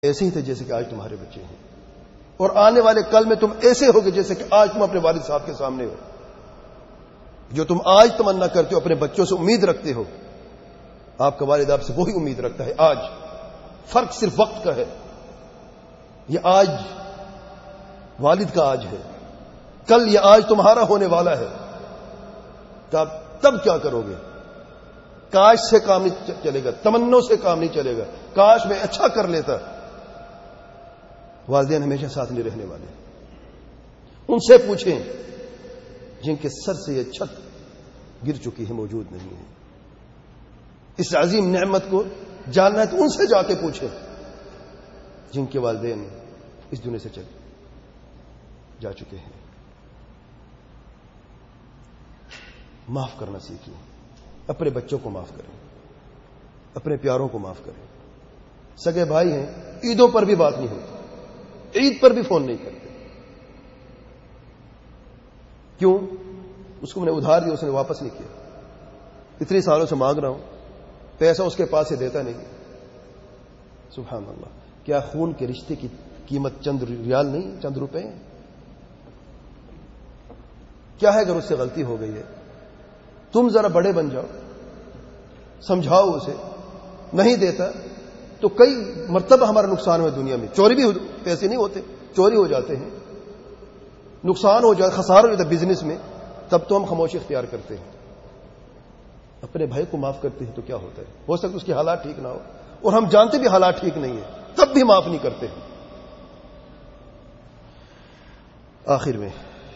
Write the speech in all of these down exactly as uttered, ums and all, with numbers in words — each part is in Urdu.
ایسے ہی تھے جیسے کہ آج تمہارے بچے ہیں، اور آنے والے کل میں تم ایسے ہوگے جیسے کہ آج تم اپنے والد صاحب کے سامنے ہو۔ جو تم آج تمنا کرتے ہو، اپنے بچوں سے امید رکھتے ہو، آپ کا والد آپ سے وہی امید رکھتا ہے آج۔ فرق صرف وقت کا ہے۔ یہ آج والد کا آج ہے، کل یہ آج تمہارا ہونے والا ہے۔ تب تب کیا کرو گے؟ کاش سے کام نہیں چلے گا، تمنوں سے کام نہیں چلے گا، کاش میں اچھا کر لیتا۔ والدین ہمیشہ ساتھ نہیں رہنے والے۔ ان سے پوچھیں جن کے سر سے یہ چھت گر چکی ہے، موجود نہیں ہے۔ اس عظیم نعمت کو جاننا ہے تو ان سے جا کے پوچھیں جن کے والدین اس دنیا سے چل جا چکے ہیں۔ معاف کرنا سیکھیں، اپنے بچوں کو معاف کریں، اپنے پیاروں کو معاف کریں۔ سگے بھائی ہیں، عیدوں پر بھی بات نہیں ہوتی، عید پر بھی فون نہیں کرتے۔ کیوں؟ اس کو میں نے ادھار دیا، اس نے واپس نہیں کیا۔ اتنے سالوں سے مانگ رہا ہوں، پیسہ اس کے پاس سے دیتا نہیں۔ سبحان اللہ، کیا خون کے رشتے کی قیمت چند ریال نہیں، چند روپے ہیں؟ کیا ہے اگر اس سے غلطی ہو گئی ہے؟ تم ذرا بڑے بن جاؤ، سمجھاؤ اسے۔ نہیں دیتا تو کئی مرتبہ ہمارا نقصان ہوا دنیا میں۔ چوری بھی پیسے نہیں ہوتے، چوری ہو جاتے ہیں، نقصان ہو جاتا، خسارہ ہو جاتا بزنس میں، تب تو ہم خاموشی اختیار کرتے ہیں۔ اپنے بھائی کو معاف کرتے ہیں تو کیا ہوتا ہے؟ ہو سکتا ہے اس کے حالات ٹھیک نہ ہو، اور ہم جانتے بھی حالات ٹھیک نہیں ہے، تب بھی معاف نہیں کرتے ہیں۔ آخر میں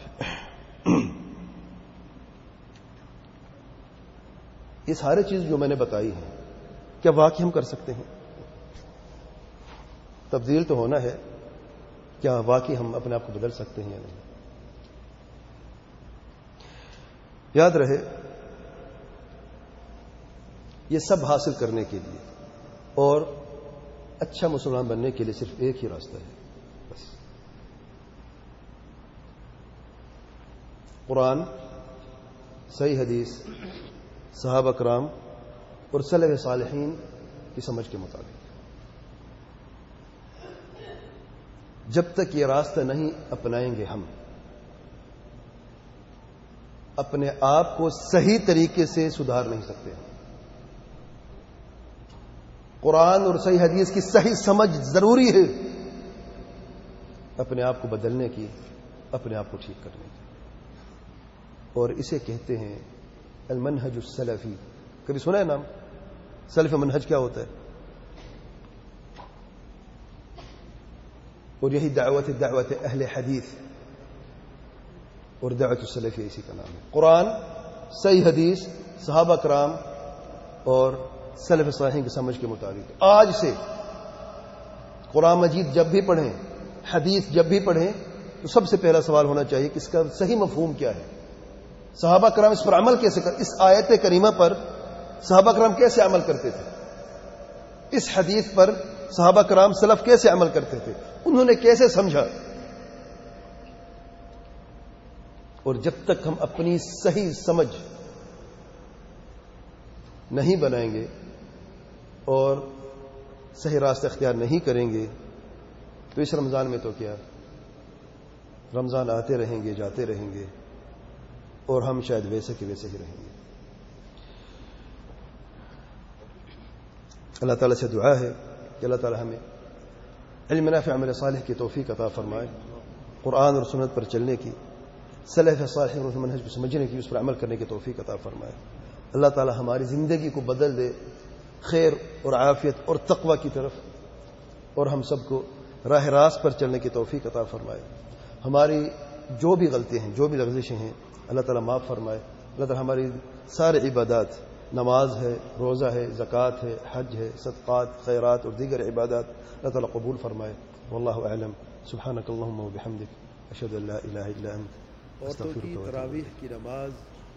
یہ سارے چیز جو میں نے بتائی ہیں، کیا واقعی ہم کر سکتے ہیں؟ تبدیل تو ہونا ہے، کیا واقعی ہم اپنے آپ کو بدل سکتے ہیں یا نہیں؟ یاد رہے، یہ سب حاصل کرنے کے لیے اور اچھا مسلمان بننے کے لیے صرف ایک ہی راستہ ہے، بس قرآن، صحیح حدیث، صحابہ کرام اور سلف صالحین کی سمجھ کے مطابق۔ جب تک یہ راستہ نہیں اپنائیں گے، ہم اپنے آپ کو صحیح طریقے سے سدھار نہیں سکتے۔ قرآن اور صحیح حدیث کی صحیح سمجھ ضروری ہے اپنے آپ کو بدلنے کی، اپنے آپ کو ٹھیک کرنے کی، اور اسے کہتے ہیں المنہج السلفی۔ کبھی سنا ہے نام؟ سلف منہج کیا ہوتا ہے؟ اور یہی دعوت دعوت اہل حدیث اور دعوت السلفی اسی کا نام ہے۔ قرآن، صحیح حدیث، صحابہ کرام اور سلف صالحین کی سمجھ کے مطابق۔ آج سے قرآن مجید جب بھی پڑھیں، حدیث جب بھی پڑھیں، تو سب سے پہلا سوال ہونا چاہیے کہ اس کا صحیح مفہوم کیا ہے؟ صحابہ کرام اس پر عمل کیسے کر اس آیت کریمہ پر صحابہ کرام کیسے عمل کرتے تھے؟ اس حدیث پر صحابہ کرام سلف کیسے عمل کرتے تھے؟ انہوں نے کیسے سمجھا؟ اور جب تک ہم اپنی صحیح سمجھ نہیں بنائیں گے اور صحیح راستہ اختیار نہیں کریں گے، تو اس رمضان میں تو کیا، رمضان آتے رہیں گے، جاتے رہیں گے، اور ہم شاید ویسے کے ویسے ہی رہیں گے۔ اللہ تعالیٰ سے دعا ہے کہ اللہ تعالیٰ ہمیں علم نافع عمل صالح کی توفیق عطا فرمائے، قرآن اور سنت پر چلنے کی، سلف صالح اور منہج کو سمجھنے کی، اس پر عمل کرنے کی توفیق عطا فرمائے۔ اللہ تعالیٰ ہماری زندگی کو بدل دے خیر اور عافیت اور تقوی کی طرف، اور ہم سب کو راہ راست پر چلنے کی توفیق عطا فرمائے۔ ہماری جو بھی غلطیاں ہیں، جو بھی لغزشیں ہیں، اللہ تعالیٰ معاف فرمائے۔ اللہ تعالیٰ ہماری سارے عبادات، نماز ہے، روزہ ہے، زکوٰۃ ہے، حج ہے، صدقات، خیرات اور دیگر عبادات اللہ تعالیٰ قبول فرمائے۔ واللہ اعلم۔ سبحانک اللہم و بحمدک، اشہد ان لا الہ الا انت، عورتوں کی تراویح کی نماز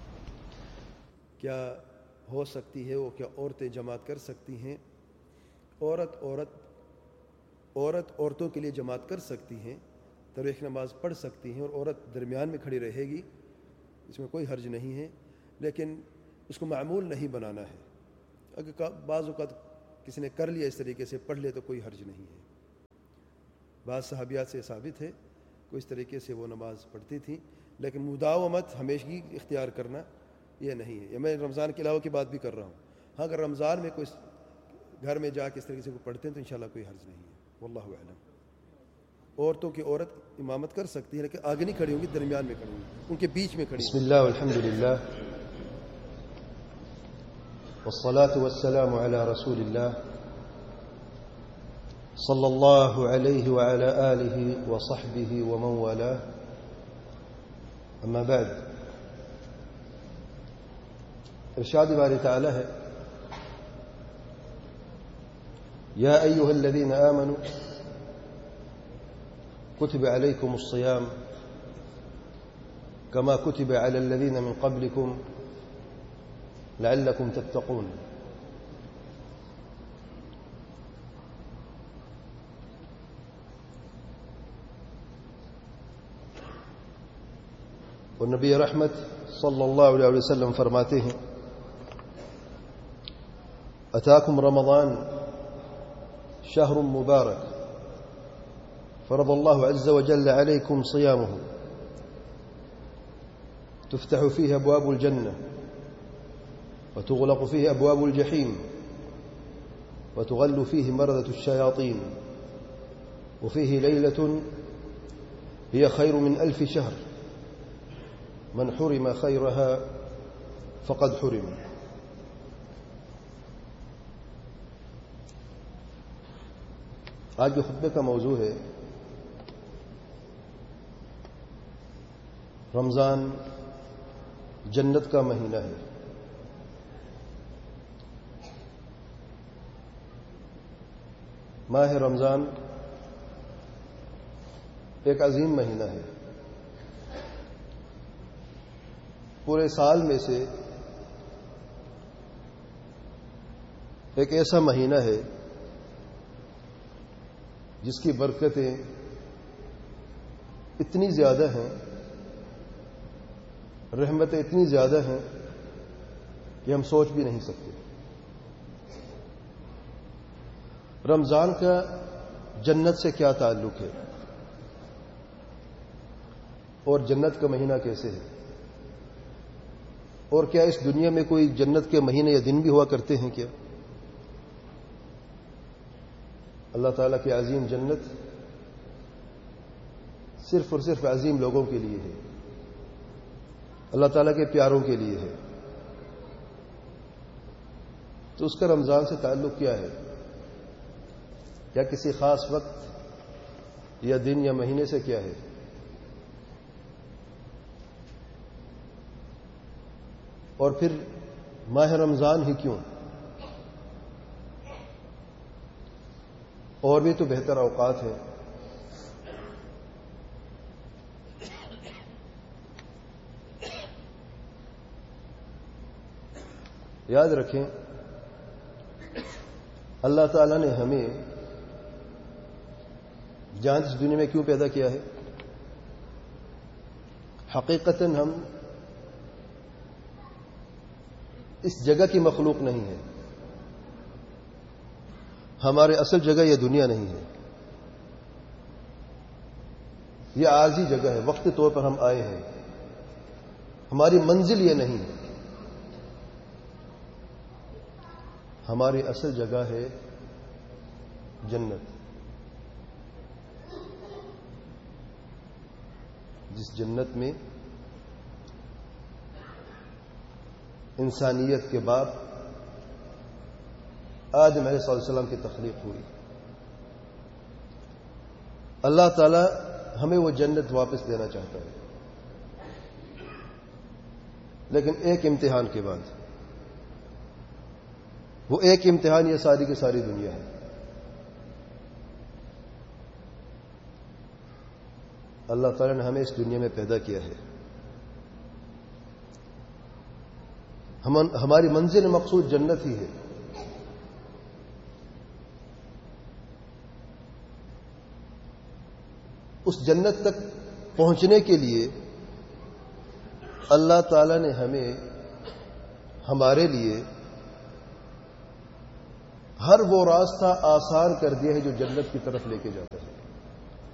کیا ہو سکتی ہے؟ وہ کیا عورتیں جماعت کر سکتی ہیں؟ عورت عورت عورت عورتوں کے لیے جماعت کر سکتی ہیں، تراویح نماز پڑھ سکتی ہیں، اور عورت درمیان میں کھڑی رہے گی، اس میں کوئی حرج نہیں ہے، لیکن اس کو معمول نہیں بنانا ہے۔ اگر بعض اوقات کسی نے کر لیا اس طریقے سے، پڑھ لے تو کوئی حرج نہیں ہے۔ بعض صحابیات سے ثابت ہے کہ اس طریقے سے وہ نماز پڑھتی تھیں، لیکن مداومت ہمیشگی اختیار کرنا یہ نہیں ہے. یہ میں رمضان کے علاوہ کی بات بھی کر رہا ہوں. ہاں اگر رمضان میں کوئی گھر میں جا کے اس طریقے سے کوئی پڑھتے ہیں تو انشاءاللہ کوئی حرج نہیں ہے. واللہ اعلم. عورتوں کی عورت امامت کر سکتی ہے لیکن آگے نہیں کھڑی ہوگی، درمیان میں کھڑی ہوگی، ان کے بیچ میں کھڑی. بسم اللہ والحمد للہ والصلاة والسلام على رسول اللہ صلی اللہ علیہ وعلى آلہ وصحبہ ومن والاه. اما بعد، ارشاد باری تعالی ہے یا ایها الذین آمنوا كتب عليكم الصيام كما كتب على الذين من قبلكم لعلكم تتقون. اور نبی رحمت صلی اللہ علیہ وسلم فرماتے ہیں اتاکم رمضان شهر مبارک فرض الله عز وجل عليكم صيامه تفتح فيه أبواب الجنة وتغلق فيه أبواب الجحيم وتغل فيه مردة الشياطين وفيه ليلة هي خير من ألف شهر من حرم خيرها فقد حرم. آج کے خطبے کا موضوع ہے رمضان جنت کا مہینہ ہے. ماہ رمضان ایک عظیم مہینہ ہے. پورے سال میں سے ایک ایسا مہینہ ہے جس کی برکتیں اتنی زیادہ ہیں، رحمتیں اتنی زیادہ ہیں کہ ہم سوچ بھی نہیں سکتے. رمضان کا جنت سے کیا تعلق ہے اور جنت کا مہینہ کیسے ہے، اور کیا اس دنیا میں کوئی جنت کے مہینے یا دن بھی ہوا کرتے ہیں کیا؟ اللہ تعالیٰ کی عظیم جنت صرف اور صرف عظیم لوگوں کے لیے ہے، اللہ تعالیٰ کے پیاروں کے لیے ہے. تو اس کا رمضان سے تعلق کیا ہے؟ کیا کسی خاص وقت یا دن یا مہینے سے کیا ہے؟ اور پھر ماہ رمضان ہی کیوں؟ اور بھی تو بہتر اوقات ہے. یاد رکھیں اللہ تعالیٰ نے ہمیں جان اس دنیا میں کیوں پیدا کیا ہے؟ حقیقتاً ہم اس جگہ کی مخلوق نہیں ہے. ہمارے اصل جگہ یہ دنیا نہیں ہے، یہ عارضی جگہ ہے. وقتی طور پر ہم آئے ہیں، ہماری منزل یہ نہیں ہے. ہماری اصل جگہ ہے جنت، جس جنت میں انسانیت کے باپ آدم علیہ السلام کی تخلیق ہوئی. اللہ تعالی ہمیں وہ جنت واپس دینا چاہتا ہے، لیکن ایک امتحان کے بعد. وہ ایک امتحان یہ ساری کی ساری دنیا ہے. اللہ تعالی نے ہمیں اس دنیا میں پیدا کیا ہے. ہم ہماری منزل مقصود جنت ہی ہے. اس جنت تک پہنچنے کے لیے اللہ تعالی نے ہمیں ہمارے لیے ہر وہ راستہ آسان کر دیا ہے جو جنت کی طرف لے کے جاتا ہے.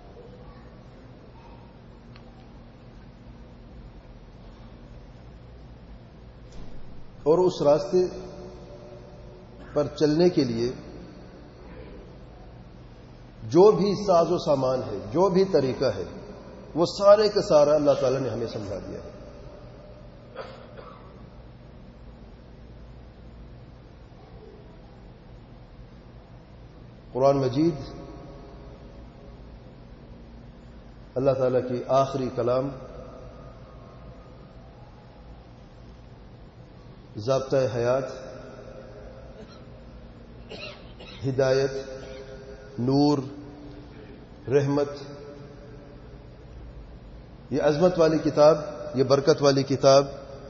اور اس راستے پر چلنے کے لیے جو بھی ساز و سامان ہے، جو بھی طریقہ ہے، وہ سارے کا سارا اللہ تعالیٰ نے ہمیں سمجھا دیا ہے۔ قرآن مجید اللہ تعالیٰ کی آخری کلام، ضابطہ حیات، ہدایت، نور، رحمت، یہ عظمت والی کتاب، یہ برکت والی کتاب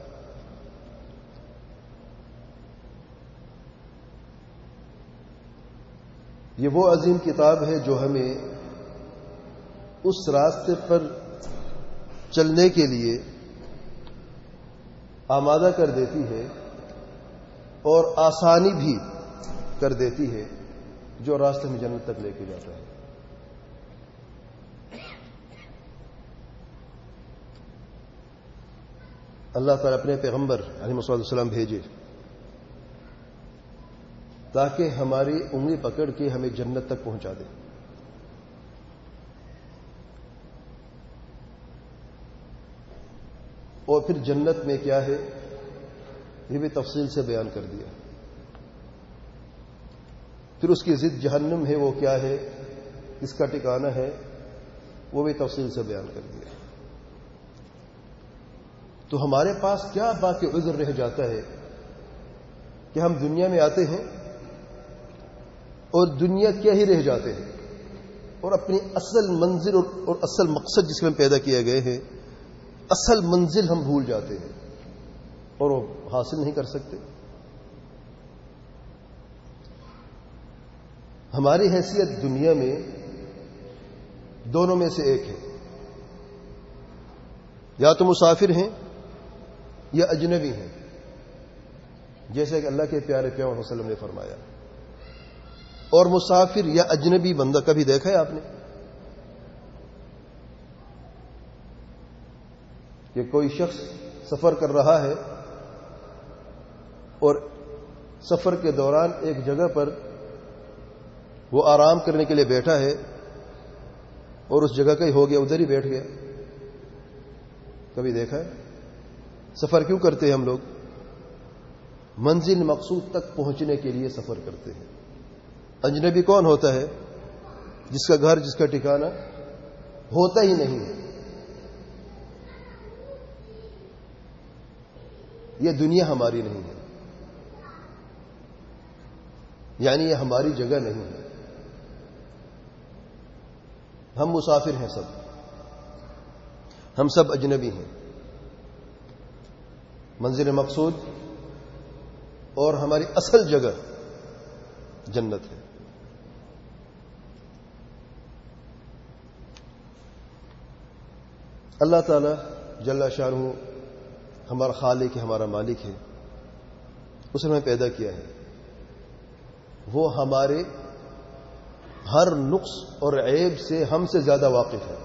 یہ وہ عظیم کتاب ہے جو ہمیں اس راستے پر چلنے کے لیے آمادہ کر دیتی ہے اور آسانی بھی کر دیتی ہے، جو راستے میں جنت تک لے کے جاتا ہے۔ اللہ تعالیٰ اپنے پیغمبر علیہ الصلوۃ والسلام بھیجے تاکہ ہماری انگلی پکڑ کے ہمیں جنت تک پہنچا دے۔ اور پھر جنت میں کیا ہے یہ بھی تفصیل سے بیان کر دیا۔ پھر اس کی ضد جہنم ہے، وہ کیا ہے، اس کا ٹھکانہ ہے، وہ بھی تفصیل سے بیان کر دیا۔ تو ہمارے پاس کیا باقی عذر رہ جاتا ہے کہ ہم دنیا میں آتے ہیں اور دنیا کیا ہی رہ جاتے ہیں اور اپنی اصل منزل اور اصل مقصد جس میں پیدا کیے گئے ہیں، اصل منزل ہم بھول جاتے ہیں اور وہ حاصل نہیں کر سکتے۔ ہماری حیثیت دنیا میں دونوں میں سے ایک ہے، یا تو مسافر ہیں یا اجنبی ہیں، جیسے کہ اللہ کے پیارے پیغمبر صلی اللہ علیہ وسلم نے فرمایا۔ اور مسافر یا اجنبی بندہ کبھی دیکھا ہے آپ نے کہ کوئی شخص سفر کر رہا ہے اور سفر کے دوران ایک جگہ پر وہ آرام کرنے کے لیے بیٹھا ہے اور اس جگہ کا ہی ہو گیا، ادھر ہی بیٹھ گیا؟ کبھی دیکھا ہے؟ سفر کیوں کرتے ہیں ہم لوگ؟ منزل مقصود تک پہنچنے کے لیے سفر کرتے ہیں۔ اجنبی کون ہوتا ہے؟ جس کا گھر، جس کا ٹھکانہ ہوتا ہی نہیں ہے۔ یہ دنیا ہماری نہیں ہے، یعنی یہ ہماری جگہ نہیں ہے۔ ہم مسافر ہیں، سب ہم سب اجنبی ہیں۔ منزل مقصود اور ہماری اصل جگہ جنت ہے۔ اللہ تعالی جل شانہ ہمارا خالق ہے، ہمارا مالک ہے، اس نے ہمیں پیدا کیا ہے۔ وہ ہمارے ہر نقص اور عیب سے ہم سے زیادہ واقف ہے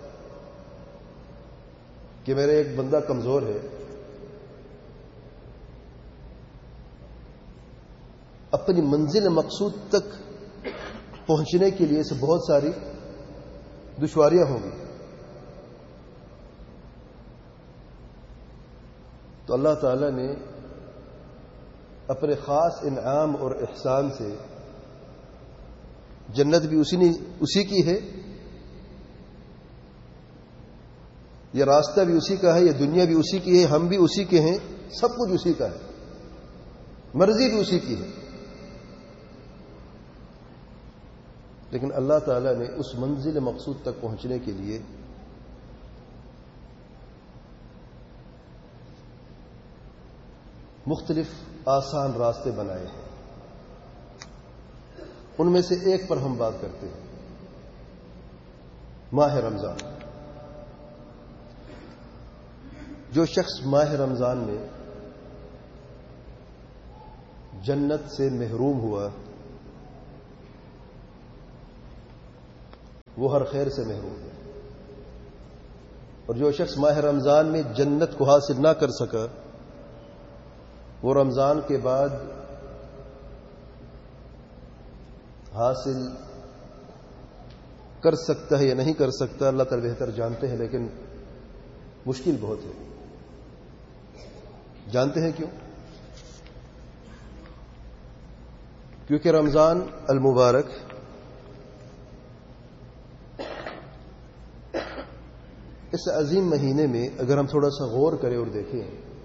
کہ میرا ایک بندہ کمزور ہے، اپنی منزل مقصود تک پہنچنے کے لیے اسے بہت ساری دشواریاں ہوں گی۔ تو اللہ تعالی نے اپنے خاص انعام اور احسان سے جنت بھی اسی نے اسی کی ہے، یہ راستہ بھی اسی کا ہے، یہ دنیا بھی اسی کی ہے، ہم بھی اسی کے ہیں، سب کچھ اسی کا ہے، مرضی بھی اسی کی ہے۔ لیکن اللہ تعالی نے اس منزل مقصود تک پہنچنے کے لیے مختلف آسان راستے بنائے ہیں۔ ان میں سے ایک پر ہم بات کرتے ہیں، ماہ رمضان۔ جو شخص ماہ رمضان میں جنت سے محروم ہوا وہ ہر خیر سے محروم ہے، اور جو شخص ماہ رمضان میں جنت کو حاصل نہ کر سکا وہ رمضان کے بعد حاصل کر سکتا ہے یا نہیں کر سکتا اللہ تعالی بہتر جانتے ہیں، لیکن مشکل بہت ہے۔ جانتے ہیں کیوں؟ کیونکہ رمضان المبارک اس عظیم مہینے میں اگر ہم تھوڑا سا غور کریں اور دیکھیں،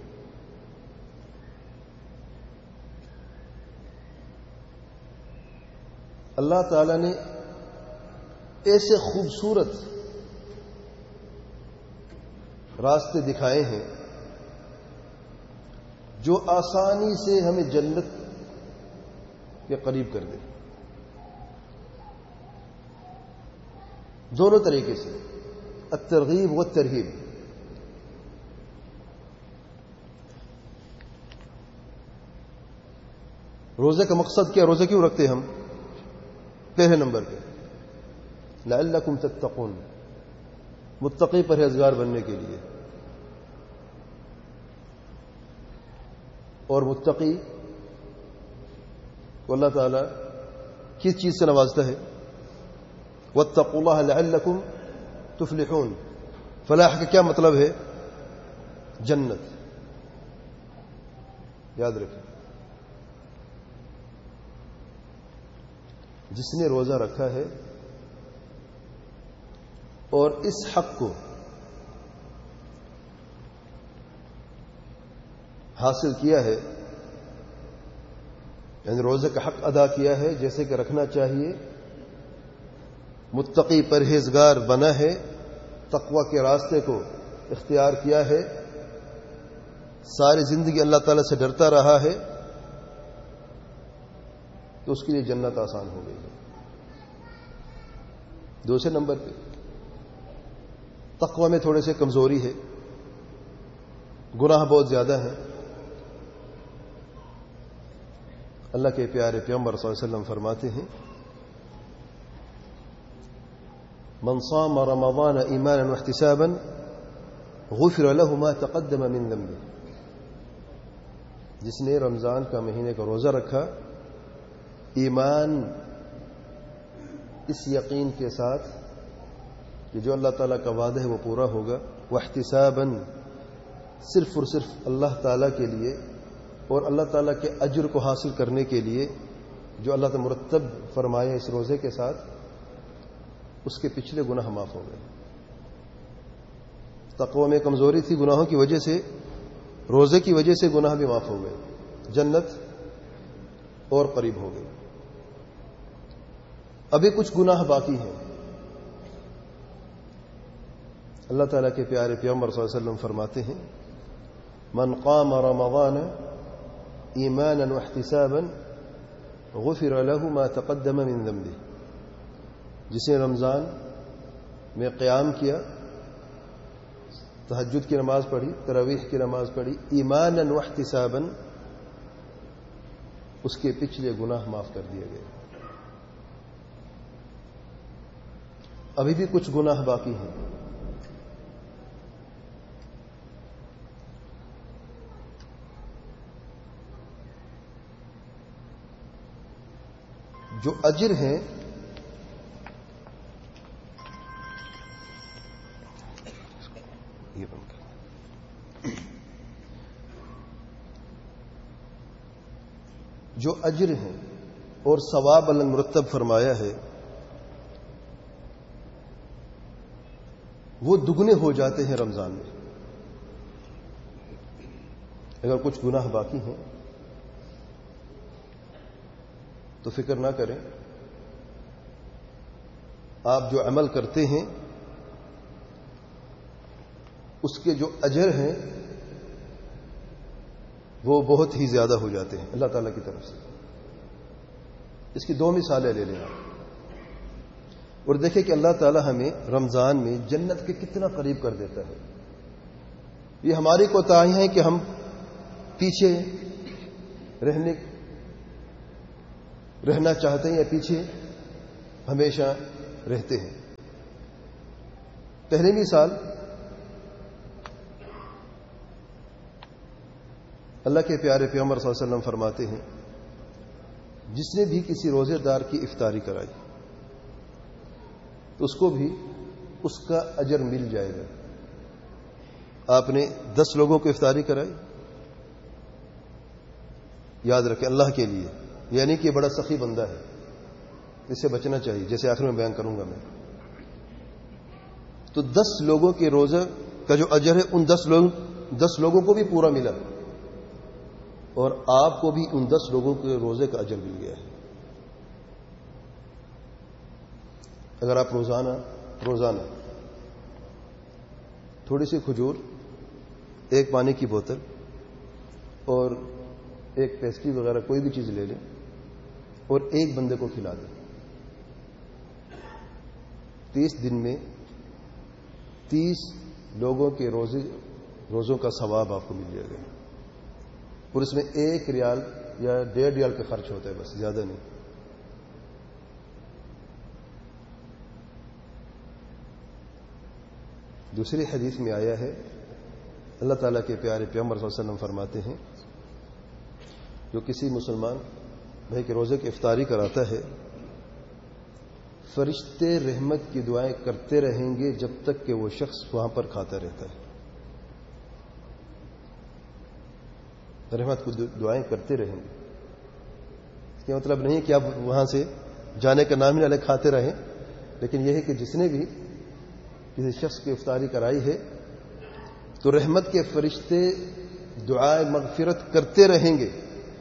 اللہ تعالی نے ایسے خوبصورت راستے دکھائے ہیں جو آسانی سے ہمیں جنت کے قریب کر دے، دونوں طریقے سے، الترغیب والترہیب۔ روزے کا مقصد کیا؟ روزے کیوں رکھتے ہم؟ پہلے نمبر پہ لعلکم تتقون، متقی پرہیزگار بننے کے لیے۔ اور متقی کو اللہ تعالیٰ کس چیز سے نوازتا ہے؟ واتقوا اللہ لعلکم تفلحون۔ فلاح کا کیا مطلب ہے؟ جنت۔ یاد رکھیں، جس نے روزہ رکھا ہے اور اس حق کو حاصل کیا ہے، یعنی روزے کا حق ادا کیا ہے جیسے کہ رکھنا چاہیے، متقی پرہیزگار بنا ہے، تقوی کے راستے کو اختیار کیا ہے، ساری زندگی اللہ تعالی سے ڈرتا رہا ہے، تو اس کے لیے جنت آسان ہو گئی ہے۔ دوسرے نمبر پہ تقوی میں تھوڑے سے کمزوری ہے، گناہ بہت زیادہ ہیں۔ اللہ کے پیارے پیغمبر صلی اللہ علیہ وسلم فرماتے ہیں، من صام رمضان ایمانا واحتسابا غفر له ما تقدم من ذنبه۔ جس نے رمضان کا مہینے کا روزہ رکھا ایمان اس یقین کے ساتھ کہ جو اللہ تعالیٰ کا وعدہ ہے وہ پورا ہوگا، واحتسابا صرف اور صرف اللہ تعالیٰ کے لیے اور اللہ تعالیٰ کے اجر کو حاصل کرنے کے لیے جو اللہ تعالیٰ مرتب فرمائے اس روزے کے ساتھ، اس کے پچھلے گناہ معاف ہو گئے۔ تقوی میں کمزوری تھی، گناہوں کی وجہ سے، روزے کی وجہ سے گناہ بھی معاف ہو گئے، جنت اور قریب ہو گئی۔ ابھی کچھ گناہ باقی ہیں۔ اللہ تعالیٰ کے پیارے پیغمبر صلی اللہ علیہ وسلم فرماتے ہیں، من قام رمضان ایمانا واحتسابا غفر له ما تقدم من ذنبه۔ جس نے رمضان میں قیام کیا، تہجد کی نماز پڑھی، تراویح کی نماز پڑھی، ایمانا واحتسابا، اس کے پچھلے گناہ معاف کر دیے گئے۔ ابھی بھی کچھ گناہ باقی ہیں۔ جو اجر ہیں یہ بن کر جو اجر ہیں اور ثواب اللہ مرتب فرمایا ہے وہ دگنے ہو جاتے ہیں رمضان میں۔ اگر کچھ گناہ باقی ہیں تو فکر نہ کریں، آپ جو عمل کرتے ہیں اس کے جو اجر ہیں وہ بہت ہی زیادہ ہو جاتے ہیں اللہ تعالیٰ کی طرف سے۔ اس کی دو مثالیں لے لیں آپ اور دیکھیں کہ اللہ تعالیٰ ہمیں رمضان میں جنت کے کتنا قریب کر دیتا ہے۔ یہ ہماری کوتاہی ہے کہ ہم پیچھے رہنے رہنا چاہتے ہیں یا پیچھے ہمیشہ رہتے ہیں۔ پہلی مثال، اللہ کے پیارے پیغمبر صلی اللہ علیہ وسلم فرماتے ہیں جس نے بھی کسی روزے دار کی افطاری کرائی تو اس کو بھی اس کا اجر مل جائے گا. آپ نے دس لوگوں کو افطاری کرائی, یاد رکھیں اللہ کے لیے, یعنی کہ بڑا سخی بندہ ہے, اس سے بچنا چاہیے, جیسے آخر میں بیان کروں گا میں. تو دس لوگوں کے روزہ کا جو اجر ہے ان دس لوگ دس لوگوں کو بھی پورا ملا, اور آپ کو بھی ان دس لوگوں کے روزے کا اجر مل گیا ہے. اگر آپ روزانہ روزانہ تھوڑی سی کھجور, ایک پانی کی بوتل اور ایک پیسٹری وغیرہ کوئی بھی چیز لے لیں اور ایک بندے کو کھلا دیں, تیس دن میں تیس لوگوں کے روزے روزوں کا ثواب آپ کو مل جائے گا. اور اس میں ایک ریال یا ڈیڑھ ریال کا خرچ ہوتا ہے, بس زیادہ نہیں. دوسری حدیث میں آیا ہے اللہ تعالیٰ کے پیارے پیغمبر صلی اللہ علیہ وسلم فرماتے ہیں جو کسی مسلمان بھائی کے روزے کی افطاری کراتا ہے فرشتے رحمت کی دعائیں کرتے رہیں گے جب تک کہ وہ شخص وہاں پر کھاتا رہتا ہے. رحمت کو دعائیں کرتے رہیں گے, اس کا مطلب نہیں کہ آپ وہاں سے جانے کا نام ہی نہ لے کھاتے رہیں, لیکن یہ ہے کہ جس نے بھی کسی شخص کی افطاری کرائی ہے تو رحمت کے فرشتے دعائیں مغفرت کرتے رہیں گے.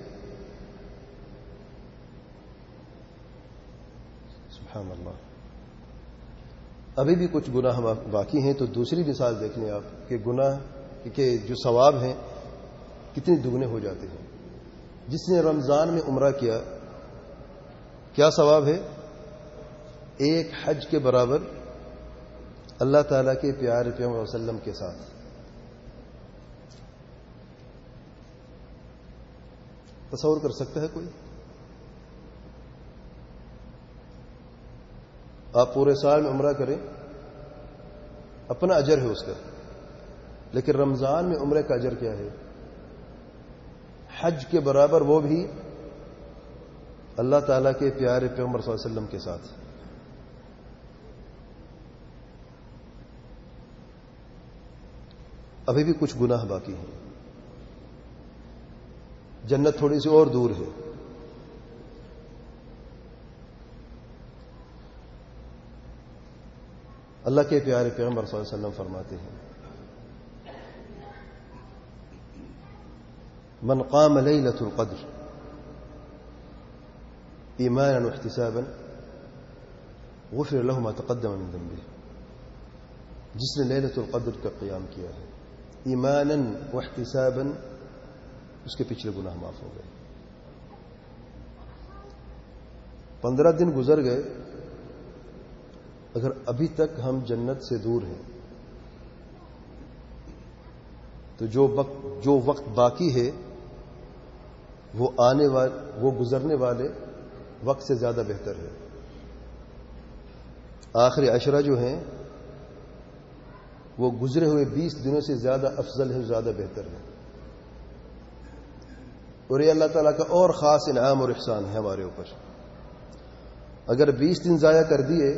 سبحان اللہ. ابھی بھی کچھ گناہ باقی ہیں, تو دوسری مثال دیکھ لیں آپ کہ گناہ کہ جو ثواب ہیں کتنے دگنے ہو جاتے ہیں. جس نے رمضان میں عمرہ کیا کیا ثواب ہے؟ ایک حج کے برابر اللہ تعالیٰ کے پیارے پیغمبر صلی اللہ علیہ وسلم کے ساتھ. تصور کر سکتا ہے کوئی؟ آپ پورے سال میں عمرہ کریں, اپنا اجر ہے اس کا, لیکن رمضان میں عمرے کا اجر کیا ہے؟ حج کے برابر, وہ بھی اللہ تعالیٰ کے پیارے پیغمبر صلی اللہ علیہ وسلم کے ساتھ. ابھی بھی کچھ گناہ باقی ہیں, جنت تھوڑی سی اور دور ہے. اللہ کے پیارے پیغمبر صلی اللہ علیہ وسلم فرماتے ہیں من قام لیلۃ القدر ایمانا واحتسابا غفر له ما تقدم من ذنبه. جس نے لیلۃ القدر کا قیام کیا ہے ایمانا واحتسابا, اس کے پچھلے گناہ معاف ہو گئے. پندرہ دن گزر گئے, اگر ابھی تک ہم جنت سے دور ہیں تو جو وقت جو وقت باقی ہے وہ آنے والے وہ گزرنے والے وقت سے زیادہ بہتر ہے. آخری عشرہ جو ہیں وہ گزرے ہوئے بیس دنوں سے زیادہ افضل ہے, زیادہ بہتر ہے. اور یہ اللہ تعالیٰ کا اور خاص انعام اور احسان ہے ہمارے اوپر. اگر بیس دن ضائع کر دیے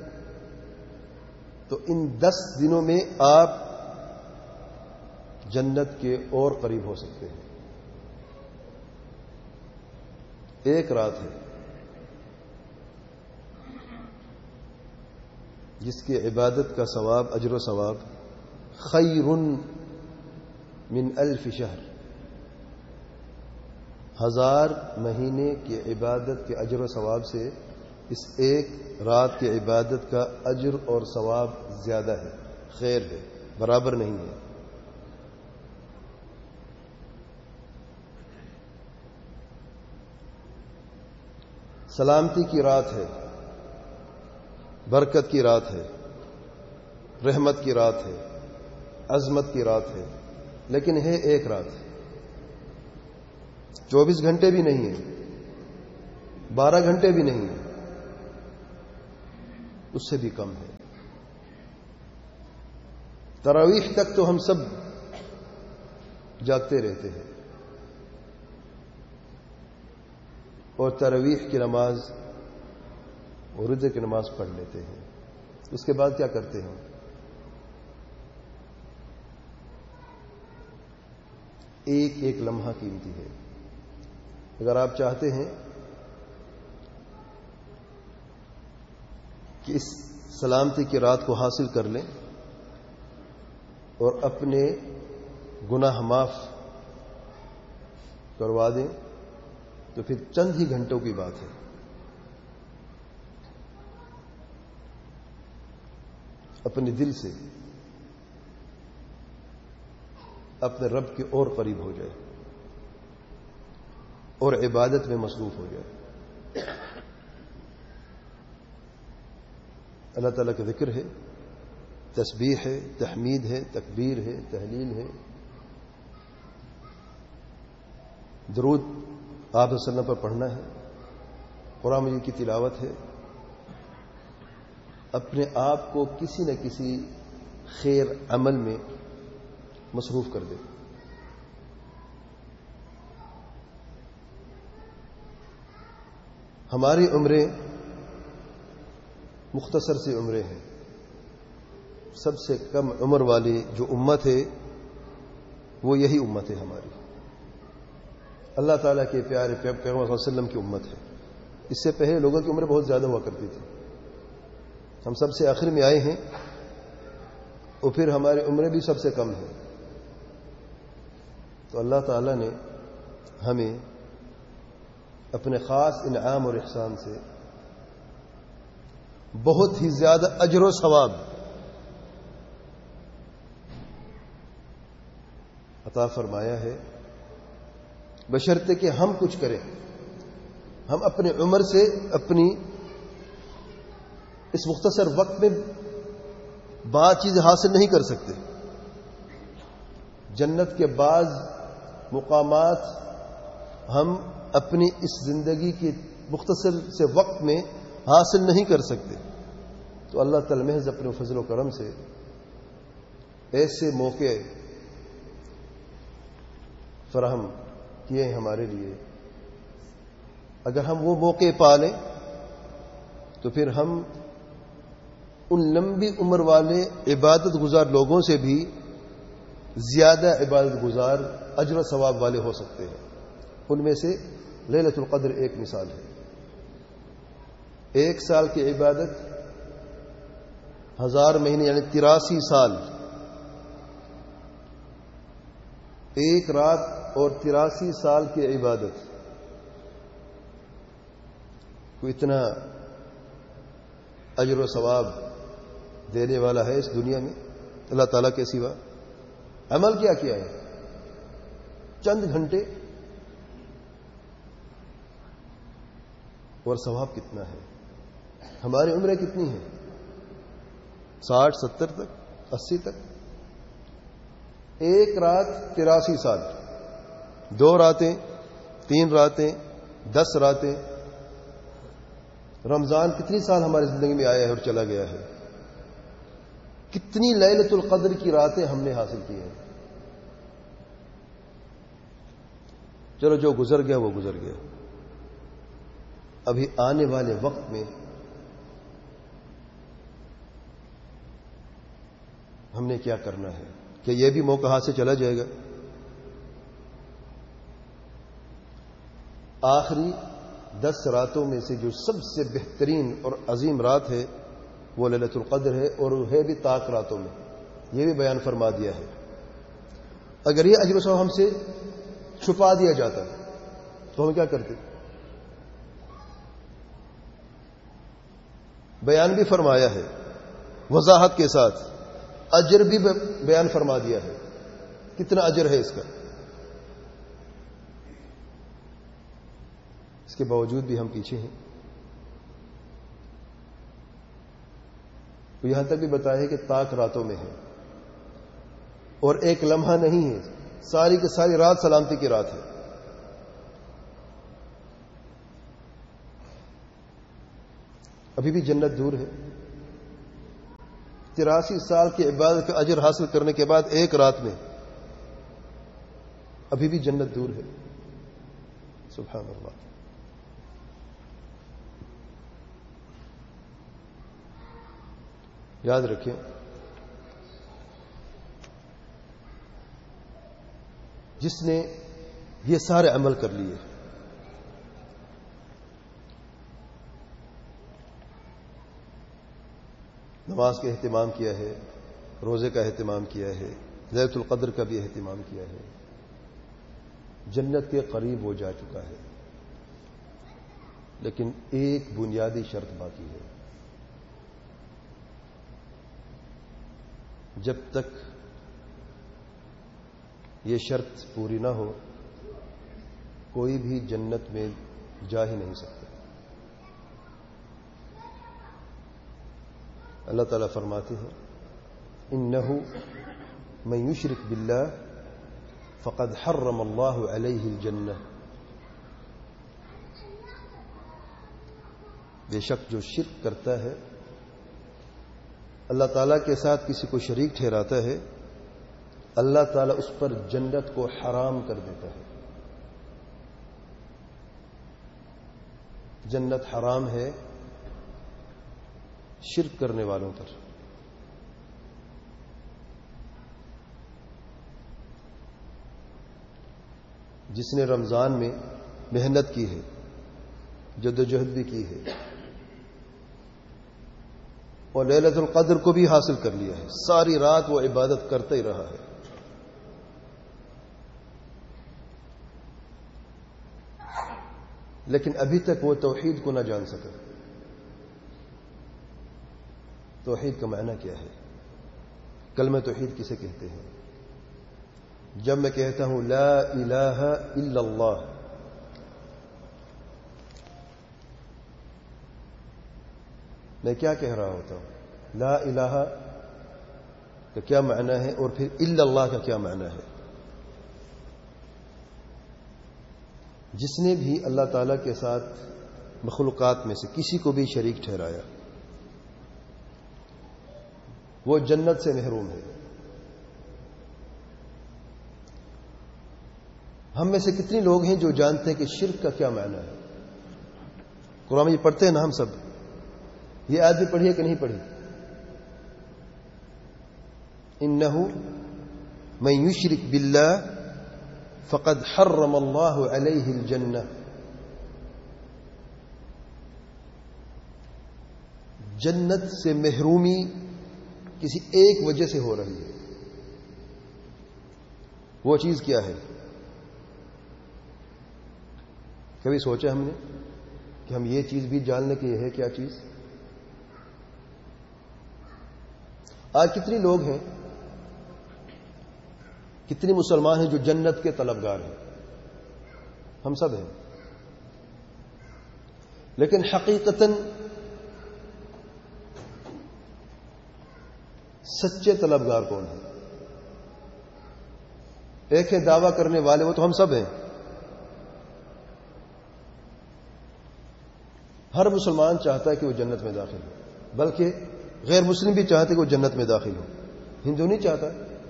تو ان دس دنوں میں آپ جنت کے اور قریب ہو سکتے ہیں. ایک رات ہے جس کی عبادت کا ثواب, اجر و ثواب خیر من الف شہر, ہزار مہینے کی عبادت کے اجر و ثواب سے اس ایک رات کی عبادت کا اجر اور ثواب زیادہ ہے, خیر ہے, برابر نہیں ہے. سلامتی کی رات ہے, برکت کی رات ہے, رحمت کی رات ہے, عظمت کی رات ہے, لیکن ہے ایک رات. چوبیس گھنٹے بھی نہیں ہے, بارہ گھنٹے بھی نہیں ہے, اس سے بھی کم ہے. تراویح تک تو ہم سب جاگتے رہتے ہیں, اور تراویح کی نماز اور رجے کی نماز پڑھ لیتے ہیں. اس کے بعد کیا کرتے ہیں؟ ایک ایک لمحہ قیمتی ہے. اگر آپ چاہتے ہیں کہ اس سلامتی کی رات کو حاصل کر لیں اور اپنے گناہ معاف کروا دیں تو پھر چند ہی گھنٹوں کی بات ہے. اپنے دل سے اپنے رب کے اور قریب ہو جائے اور عبادت میں مصروف ہو جائے. اللہ تعالیٰ کا ذکر ہے، تسبیح ہے، تحمید ہے، تکبیر ہے، تحلیل ہے، درود آپ صلی اللہ علیہ وسلم پر پڑھنا ہے، قرآن مجید کی تلاوت ہے. اپنے آپ کو کسی نہ کسی خیر عمل میں مصروف کر دے. ہماری عمریں مختصر سی عمریں ہیں. سب سے کم عمر والی جو امت ہے وہ یہی امت ہے ہماری. اللہ تعالیٰ کے پیارے پیغمبر صلی اللہ علیہ وسلم کی امت ہے. اس سے پہلے لوگوں کی عمریں بہت زیادہ ہوا کرتی تھی. ہم سب سے آخر میں آئے ہیں اور پھر ہماری عمریں بھی سب سے کم ہیں. تو اللہ تعالیٰ نے ہمیں اپنے خاص انعام اور احسان سے بہت ہی زیادہ اجر و ثواب عطا فرمایا ہے، بشرطے کہ ہم کچھ کریں. ہم اپنے عمر سے اپنی اس مختصر وقت میں بعض چیزیں حاصل نہیں کر سکتے. جنت کے بعض مقامات ہم اپنی اس زندگی کے مختصر سے وقت میں حاصل نہیں کر سکتے. تو اللہ تعالی محض اپنے فضل و کرم سے ایسے موقع فراہم کیے ہیں ہمارے لیے. اگر ہم وہ موقع پا لیں تو پھر ہم ان لمبی عمر والے عبادت گزار لوگوں سے بھی زیادہ عبادت گزار اجر و ثواب والے ہو سکتے ہیں. ان میں سے لیلۃ القدر ایک مثال ہے. ایک سال کی عبادت ہزار مہینے یعنی تراسی سال، ایک رات اور تراسی سال کی عبادت کو اتنا اجر و ثواب دینے والا ہے اس دنیا میں اللہ تعالیٰ کے سوا. عمل کیا کیا ہے؟ چند گھنٹے اور ثواب کتنا ہے. ہماری عمریں کتنی ہیں؟ ساٹھ ستر تک، اسی تک. ایک رات تراسی سال، دو راتیں، تین راتیں، دس راتیں. رمضان کتنی سال ہماری زندگی میں آیا ہے اور چلا گیا ہے. کتنی لیلۃ القدر کی راتیں ہم نے حاصل کی ہیں. چلو جو گزر گیا وہ گزر گیا. ابھی آنے والے وقت میں ہم نے کیا کرنا ہے کہ یہ بھی موقع ہاتھ سے چلا جائے گا. آخری دس راتوں میں سے جو سب سے بہترین اور عظیم رات ہے وہ لیلۃ القدر ہے، اور ہے بھی طاق راتوں میں. یہ بھی بیان فرما دیا ہے. اگر یہ اجر و ثواب ہم سے چھپا دیا جاتا تو ہم کیا کرتے؟ بیان بھی فرمایا ہے وضاحت کے ساتھ، اجر بھی بیان فرما دیا ہے. کتنا اجر ہے اس کا. اس کے باوجود بھی ہم پیچھے ہیں. یہاں تک بھی بتایا ہے کہ طاق راتوں میں ہے اور ایک لمحہ نہیں ہے، ساری کی ساری رات سلامتی کی رات ہے. ابھی بھی جنت دور ہے. تراسی سال کی عبادت کا اجر حاصل کرنے کے بعد ایک رات میں ابھی بھی جنت دور ہے. سبحان اللہ. یاد رکھیں جس نے یہ سارے عمل کر لیے، نماز کا اہتمام کیا ہے، روزے کا اہتمام کیا ہے، لیلۃ القدر کا بھی اہتمام کیا ہے، جنت کے قریب وہ جا چکا ہے، لیکن ایک بنیادی شرط باقی ہے۔ جب تک یہ شرط پوری نہ ہو کوئی بھی جنت میں جا ہی نہیں سکتا۔ اللہ تعالیٰ فرماتے ہیں انہ من یشرک باللہ فقد حرم اللہ علیہ الجنہ، بے شک جو شرک کرتا ہے، اللہ تعالیٰ کے ساتھ کسی کو شریک ٹھہراتا ہے، اللہ تعالیٰ اس پر جنت کو حرام کر دیتا ہے۔ جنت حرام ہے شرک کرنے والوں پر۔ جس نے رمضان میں محنت کی ہے، جدوجہد بھی کی ہے، اور لیلۃ القدر کو بھی حاصل کر لیا ہے، ساری رات وہ عبادت کرتا ہی رہا ہے، لیکن ابھی تک وہ توحید کو نہ جان سکا۔ توحید کا معنی کیا ہے؟ کلمہ توحید کسے کہتے ہیں؟ جب میں کہتا ہوں لا الہ الا اللہ، میں کیا کہہ رہا ہوتا ہوں؟ لا الہ کا کیا معنی ہے اور پھر الا اللہ کا کیا معنی ہے؟ جس نے بھی اللہ تعالیٰ کے ساتھ مخلوقات میں سے کسی کو بھی شریک ٹھہرایا وہ جنت سے محروم ہے۔ ہم میں سے کتنے لوگ ہیں جو جانتے ہیں کہ شرک کا کیا معنی ہے؟ قرآن میں یہ پڑھتے ہیں نا ہم سب، یہ آیت بھی پڑھی ہے کہ نہیں پڑھی؟ انہ من یشرک باللہ فقد حرم اللہ علیہ الجنہ، جنت سے محرومی کسی ایک وجہ سے ہو رہی ہے، وہ چیز کیا ہے؟ کبھی سوچا ہم نے کہ ہم یہ چیز بھی جاننے کی ہے کیا چیز؟ آج کتنے لوگ ہیں، کتنے مسلمان ہیں جو جنت کے طلبگار ہیں؟ ہم سب ہیں، لیکن حقیقتاً سچے طلبگار کون ہیں؟ ایک ہے دعویٰ کرنے والے، وہ تو ہم سب ہیں۔ ہر مسلمان چاہتا ہے کہ وہ جنت میں داخل ہو، بلکہ غیر مسلم بھی چاہتے کہ وہ جنت میں داخل ہو۔ ہندو نہیں چاہتا،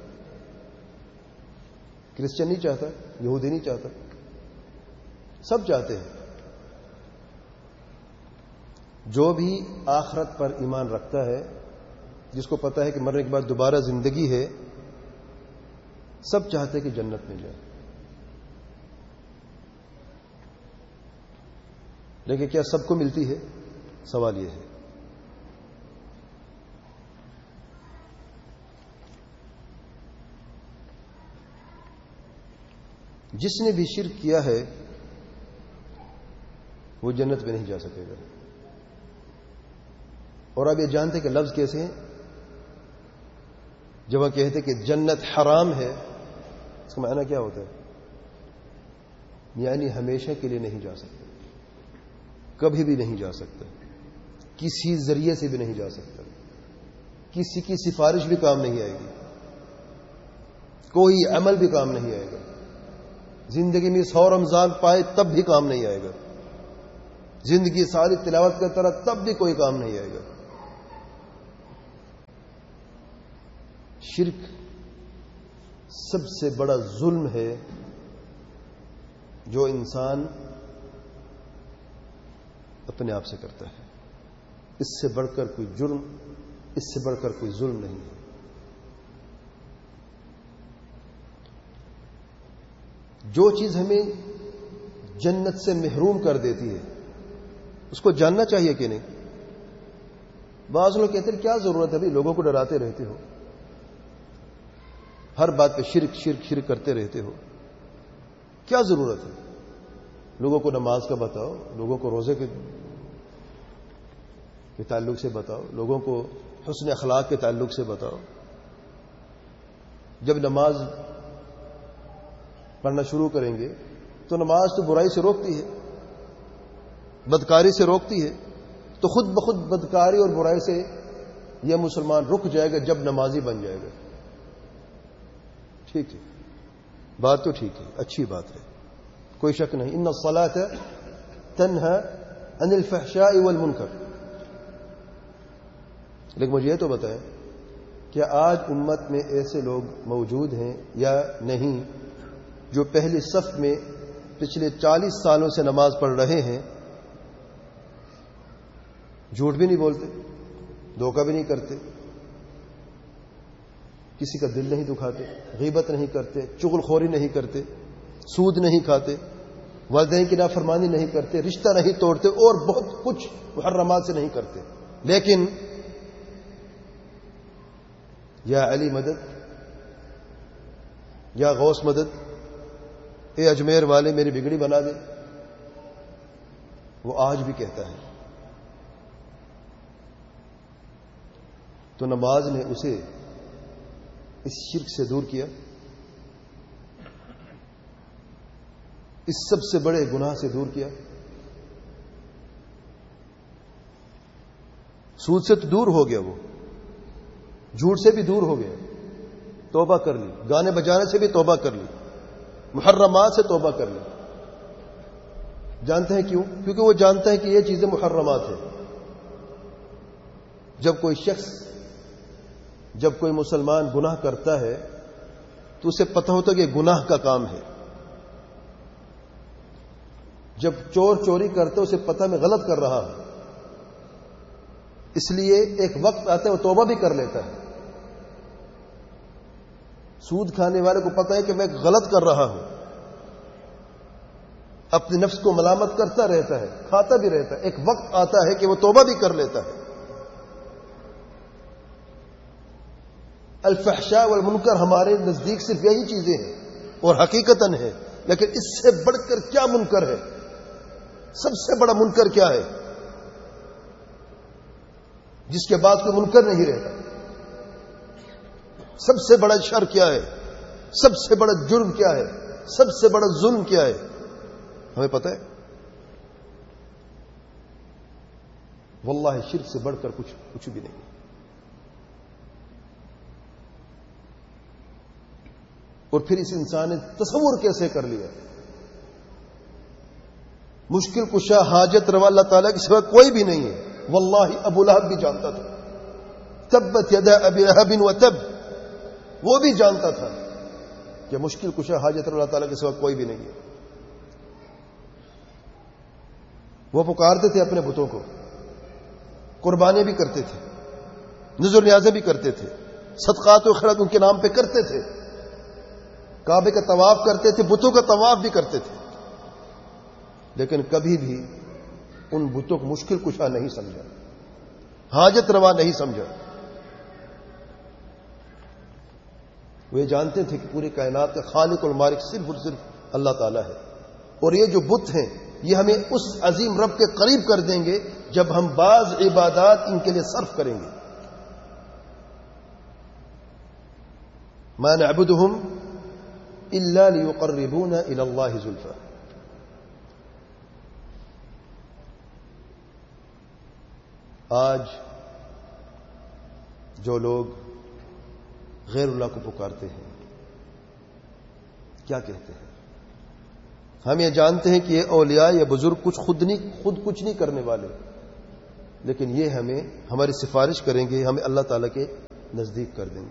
کرسچن نہیں چاہتا، یہودی نہیں چاہتا، سب چاہتے ہیں۔ جو بھی آخرت پر ایمان رکھتا ہے، جس کو پتا ہے کہ مرنے کے بعد دوبارہ زندگی ہے، سب چاہتے ہیں کہ جنت میں جائے۔ لیکن کیا سب کو ملتی ہے؟ سوال یہ ہے۔ جس نے بھی شرک کیا ہے وہ جنت میں نہیں جا سکے گا۔ اور آپ یہ جانتے کہ لفظ کیسے ہیں؟ جب وہ کہتے کہ جنت حرام ہے، اس کا معنی کیا ہوتا ہے؟ یعنی ہمیشہ کے لیے نہیں جا سکتا، کبھی بھی نہیں جا سکتا، کسی ذریعے سے بھی نہیں جا سکتا، کسی کی سفارش بھی کام نہیں آئے گی، کوئی عمل بھی کام نہیں آئے گا، زندگی میں سو رمضان پائے تب بھی کام نہیں آئے گا، زندگی ساری تلاوت کرتا رہا تب بھی کوئی کام نہیں آئے گا۔ شرک سب سے بڑا ظلم ہے جو انسان اپنے آپ سے کرتا ہے۔ اس سے بڑھ کر کوئی جرم اس سے بڑھ کر کوئی ظلم نہیں ہے۔ جو چیز ہمیں جنت سے محروم کر دیتی ہے اس کو جاننا چاہیے کہ نہیں؟ بعض لوگ کہتے ہیں کیا ضرورت ہے بھائی، لوگوں کو ڈراتے رہتے ہو، ہر بات پہ شرک شرک شرک کرتے رہتے ہو، کیا ضرورت ہے؟ لوگوں کو نماز کا بتاؤ، لوگوں کو روزے کے کے تعلق سے بتاؤ، لوگوں کو حسن اخلاق کے تعلق سے بتاؤ۔ جب نماز پڑھنا شروع کریں گے تو نماز تو برائی سے روکتی ہے، بدکاری سے روکتی ہے، تو خود بخود بدکاری اور برائی سے یہ مسلمان رک جائے گا جب نمازی بن جائے گا۔ ٹھیک ہے، بات تو ٹھیک ہے، اچھی بات ہے، کوئی شک نہیں۔ ان الصلاۃ تنہی عن الفحشاء والمنکر، لیکن مجھے یہ تو بتائیں کیا آج امت میں ایسے لوگ موجود ہیں یا نہیں جو پہلی صف میں پچھلے چالیس سالوں سے نماز پڑھ رہے ہیں، جھوٹ بھی نہیں بولتے، دھوکہ بھی نہیں کرتے، کسی کا دل نہیں دکھاتے، غیبت نہیں کرتے، چغل خوری نہیں کرتے، سود نہیں کھاتے، والدین کی نافرمانی نہیں کرتے، رشتہ نہیں توڑتے اور بہت کچھ محرمات سے نہیں کرتے، لیکن یا علی مدد، یا غوث مدد، اے اجمیر والے میری بگڑی بنا دے، وہ آج بھی کہتا ہے۔ تو نماز نے اسے اس شرک سے دور کیا، اس سب سے بڑے گناہ سے دور کیا۔ سود سے تو دور ہو گیا، وہ جھوٹ سے بھی دور ہو گیا، توبہ کر لی، گانے بجانے سے بھی توبہ کر لی، محرمات سے توبہ کر لی۔ جانتے ہیں کیوں؟ کیونکہ وہ جانتا ہے کہ یہ چیزیں محرمات ہیں۔ جب کوئی شخص، جب کوئی مسلمان گناہ کرتا ہے تو اسے پتہ ہوتا ہے کہ گناہ کا کام ہے۔ جب چور چوری کرتا ہے اسے پتہ میں غلط کر رہا ہوں، اس لیے ایک وقت آتا ہے وہ توبہ بھی کر لیتا ہے۔ سود کھانے والے کو پتہ ہے کہ میں غلط کر رہا ہوں، اپنے نفس کو ملامت کرتا رہتا ہے، کھاتا بھی رہتا ہے، ایک وقت آتا ہے کہ وہ توبہ بھی کر لیتا ہے۔ الفحشاء والمنکر ہمارے نزدیک صرف یہی چیزیں ہیں اور حقیقتاً ہے، لیکن اس سے بڑھ کر کیا منکر ہے؟ سب سے بڑا منکر کیا ہے جس کے بعد کوئی منکر نہیں رہتا؟ سب سے بڑا شر کیا ہے؟ سب سے بڑا جرم کیا ہے؟ سب سے بڑا ظلم کیا ہے؟ ہمیں پتہ ہے؟ واللہ شرک سے بڑھ کر کچھ کچھ بھی نہیں۔ اور پھر اس انسان نے تصور کیسے کر لیا؟ مشکل کشا حاجت روا اللہ تعالیٰ کے سوا کوئی بھی نہیں ہے۔ واللہ ابو لہب بھی جانتا تھا، تبت یدا ابی لہب وتب، وہ بھی جانتا تھا کہ مشکل کشا حاجت روا اللہ تعالیٰ کے سوا کوئی بھی نہیں ہے۔ وہ پکارتے تھے اپنے بتوں کو، قربانیاں بھی کرتے تھے، نذر نیازیں بھی کرتے تھے، صدقات و خیرات ان کے نام پہ کرتے تھے، کعبے کا طواف کرتے تھے، بتوں کا طواف بھی کرتے تھے، لیکن کبھی بھی ان بتوں کو مشکل کشا نہیں سمجھا، حاجت روا نہیں سمجھا۔ وہ یہ جانتے تھے کہ پوری کائنات کا خالق اور مالک صرف اور صرف اللہ تعالیٰ ہے، اور یہ جو بت ہیں یہ ہمیں اس عظیم رب کے قریب کر دیں گے جب ہم بعض عبادات ان کے لیے صرف کریں گے۔ ما نعبدهم الا ليقربونا الى الله زلفى۔ آج جو لوگ غیر اللہ کو پکارتے ہیں کیا کہتے ہیں؟ ہم یہ جانتے ہیں کہ یہ اولیاء یا بزرگ کچھ خود نہیں خود کچھ نہیں کرنے والے، لیکن یہ ہمیں ہماری سفارش کریں گے، ہمیں اللہ تعالیٰ کے نزدیک کر دیں گے۔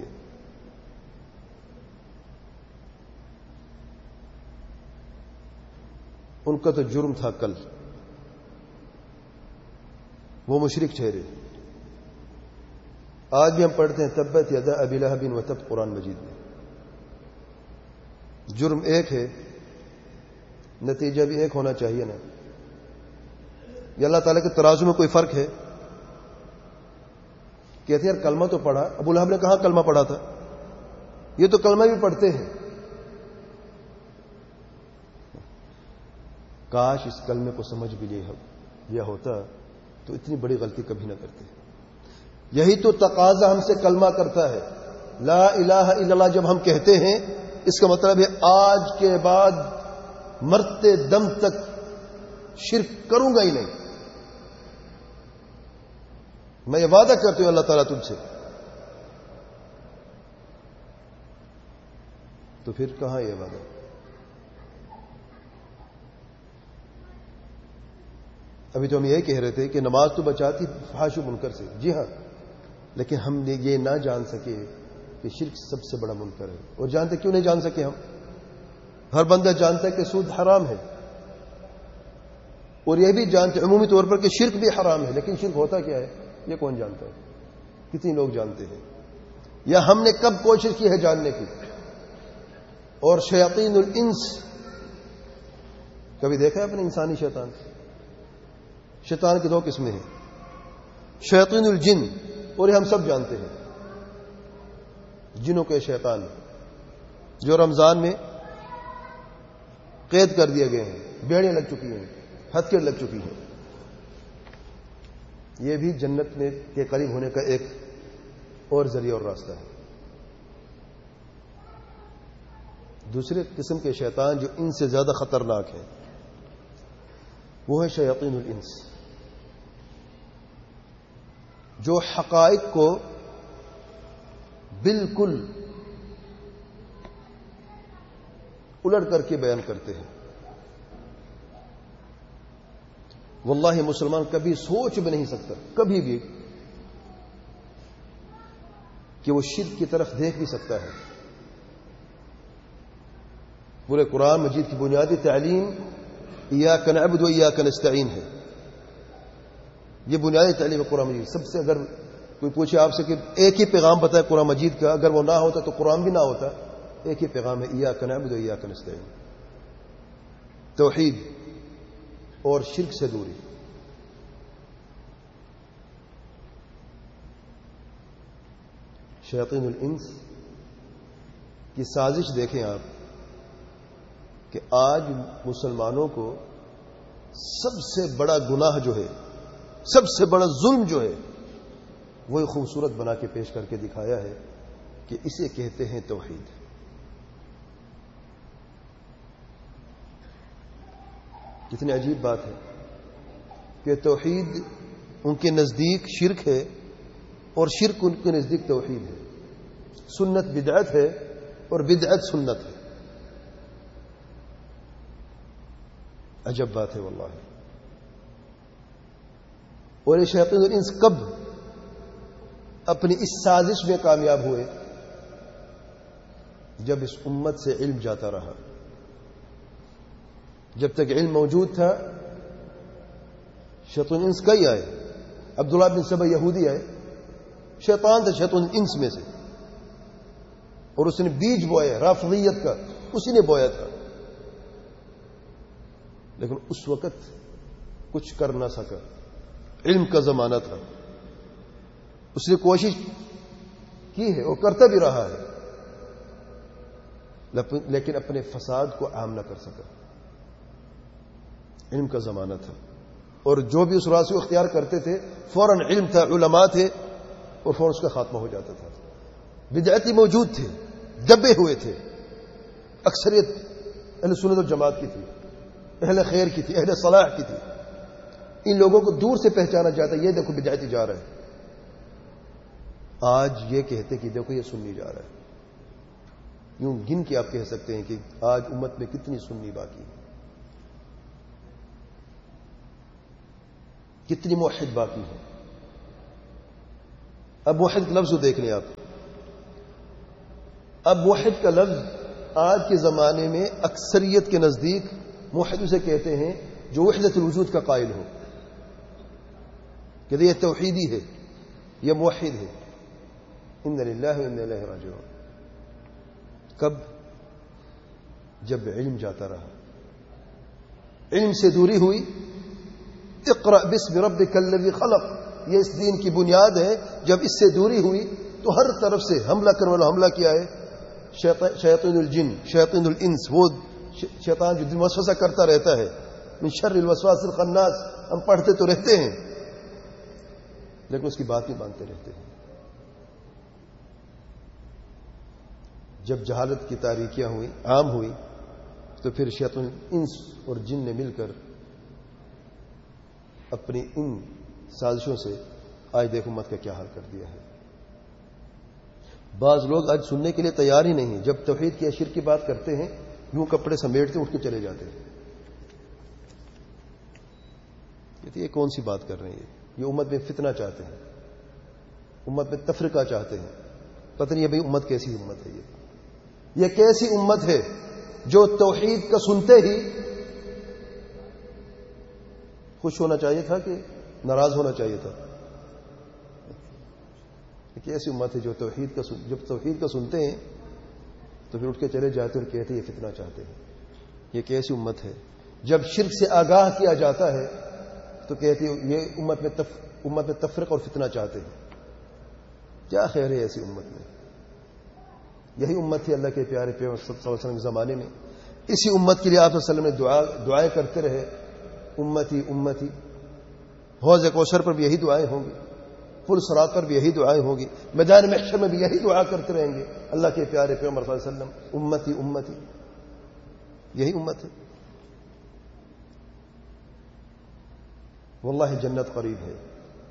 ان کا تو جرم تھا کل، وہ مشرک ٹھہرے، آج بھی ہم پڑھتے ہیں تبت یدا ابی لہب وتب قرآن مجید میں. جرم ایک ہے، نتیجہ بھی ایک ہونا چاہیے نا. یہ اللہ تعالیٰ کے ترازو میں کوئی فرق ہے؟ کہتے ہیں یار کلمہ تو پڑھا. ابو لہب نے کہاں کلمہ پڑھا تھا؟ یہ تو کلمہ بھی پڑھتے ہیں. کاش اس کلمے کو سمجھ بھی لیا ہوتا تو اتنی بڑی غلطی کبھی نہ کرتے. یہی تو تقاضا ہم سے کلمہ کرتا ہے. لا الہ الا اللہ جب ہم کہتے ہیں اس کا مطلب ہے آج کے بعد مرتے دم تک شرک کروں گا ہی نہیں. میں یہ وعدہ کرتی ہوں اللہ تعالیٰ تم سے. تو پھر کہاں یہ وعدہ؟ ابھی تو ہم یہ کہہ رہے تھے کہ نماز تو بچاتی فحش و منکر سے. جی ہاں، لیکن ہم نے یہ نہ جان سکے کہ شرک سب سے بڑا منکر ہے. اور جانتے کیوں نہیں جان سکے ہم؟ ہر بندہ جانتا ہے کہ سود حرام ہے، اور یہ بھی جانتے عمومی طور پر کہ شرک بھی حرام ہے. لیکن شرک ہوتا کیا ہے یہ کون جانتا ہے؟ کتنی لوگ جانتے ہیں؟ یا ہم نے کب کوشش کی ہے جاننے کی؟ اور شیاطین الانس کبھی دیکھا ہے اپنے انسانی شیطان؟ شیطان کی دو قسمیں ہیں، شیاطین الجن، اور یہ ہم سب جانتے ہیں جنوں کے شیطان جو رمضان میں قید کر دیے گئے ہیں، بیڑیاں لگ چکی ہیں، ہتھکڑ لگ چکی ہیں. یہ بھی جنت میں کے قریب ہونے کا ایک اور ذریعہ اور راستہ ہے. دوسرے قسم کے شیطان جو ان سے زیادہ خطرناک ہیں وہ ہے شیاطین الانس، جو حقائق کو بالکل الٹ کر کے بیان کرتے ہیں. واللہ مسلمان کبھی سوچ بھی نہیں سکتا کبھی بھی کہ وہ شرک کی طرف دیکھ بھی سکتا ہے. پورے قرآن مجید کی بنیادی تعلیم ایاک نعبد و ایاک نستعین ہے. یہ بنیادی تعلیم ہے قرآن مجید. سب سے اگر کوئی پوچھے آپ سے کہ ایک ہی پیغام بتائے قرآن مجید کا، اگر وہ نہ ہوتا تو قرآن بھی نہ ہوتا. ایک ہی پیغام ہے، ایاک نعبد و ایاک نستعین، توحید اور شرک سے دوری. شیاطین الانس کی سازش دیکھیں آپ کہ آج مسلمانوں کو سب سے بڑا گناہ جو ہے، سب سے بڑا ظلم جو ہے، وہی خوبصورت بنا کے پیش کر کے دکھایا ہے کہ اسے کہتے ہیں توحید. کتنی عجیب بات ہے کہ توحید ان کے نزدیک شرک ہے اور شرک ان کے نزدیک توحید ہے. سنت بدعت ہے اور بدعت سنت ہے. عجب بات ہے واللہ. اور یہ شیاطین الانس کب اپنی اس سازش میں کامیاب ہوئے؟ جب اس امت سے علم جاتا رہا. جب تک علم موجود تھا شیطان الانس کئی آئے. عبداللہ بن سبا یہودی آئے، شیطان تھا شیطان الانس میں سے، اور اس نے بیج بویا رافضیت کا، اسی نے بویا تھا. لیکن اس وقت کچھ کر نہ سکا، علم کا زمانہ تھا. اس نے کوشش کی ہے اور کرتا بھی رہا ہے، لیکن اپنے فساد کو عام نہ کر سکا. علم کا زمانہ تھا، اور جو بھی اس راز کو اختیار کرتے تھے فوراً علم تھا، علماء تھے، اور فوراً اس کا خاتمہ ہو جاتا تھا. بدعتی موجود تھے، دبے ہوئے تھے. اکثریت اہل سنت و جماعت کی تھی، اہل خیر کی تھی، اہل صلاح کی تھی. ان لوگوں کو دور سے پہچانا جاتا ہے، یہ دیکھو بدعتی جا رہا ہے. آج یہ کہتے کہ دیکھو یہ سنی جا رہا ہے. یوں گن کے آپ کہہ سکتے ہیں کہ آج امت میں کتنی سنی باقی ہے، کتنی موحد باقی ہے. اب موحد لفظ کو دیکھ لیں آپ. اب موحد کا لفظ آج کے زمانے میں اکثریت کے نزدیک موحد اسے کہتے ہیں جو وحدت الوجود کا قائل ہو، کہ یہ توحیدی ہے، یہ موحد ہے. انا للہ و انا الیہ راجعون. کب؟ جب علم جاتا رہا، علم سے دوری ہوئی. اقرأ باسم ربک الذی خلق، یہ اس دین کی بنیاد ہے. جب اس سے دوری ہوئی تو ہر طرف سے حملہ کرنے والا حملہ کیا ہے؟ شیاطین الجن، شیاطین الانس، وہ شیطان جو دل وسوسہ کرتا رہتا ہے. من شر الوسواس الخناس، ہم پڑھتے تو رہتے ہیں لیکن اس کی بات نہیں مانتے رہتے ہیں. جب جہالت کی تاریکیاں ہوئی، عام ہوئی، تو پھر شیطان الانس اور جن نے مل کر اپنی ان سازشوں سے آج دیکھ امت کا کیا حال کر دیا ہے. بعض لوگ آج سننے کے لیے تیار ہی نہیں ہیں. جب توحید کی شرک کی بات کرتے ہیں یوں کپڑے سمیٹتے اٹھ کے چلے جاتے ہیں. یہ کون سی بات کر رہے ہیں؟ یہ امت میں فتنہ چاہتے ہیں، امت میں تفرقہ چاہتے ہیں. پتہ نہیں بھائی امت کیسی امت ہے. یہ یہ کیسی امت ہے جو توحید کا سنتے ہی خوش ہونا چاہیے تھا کہ ناراض ہونا چاہیے تھا؟ ایک ایسی امت ہے جو توحید کا سن... جب توحید کا سنتے ہیں تو پھر اٹھ کے چلے جاتے اور کہتے ہیں یہ فتنہ چاہتے ہیں. یہ کیسی امت ہے؟ جب شرک سے آگاہ کیا جاتا ہے تو کہتے ہیں یہ امت میں تف... امت میں تفرق اور فتنہ چاہتے ہیں. کیا خیر ہے ایسی امت میں؟ یہی امت تھی اللہ کے پیارے پیغمبر صلی اللہ علیہ وسلم کے زمانے میں. اسی امت کے لیے آپ صلی اللہ علیہ وسلم نے دعا دعائیں کرتے رہے، امتی امتی. حوض کوثر پر بھی یہی دعائیں ہوں گی، پل صراط پر بھی یہی دعائیں ہوں گی، میدان محشر میں بھی یہی دعا کرتے رہیں گے اللہ کے پیارے پیغمبر صلی اللہ علیہ وسلم، امتی امتی. یہی امت ہے. واللہ جنت قریب ہے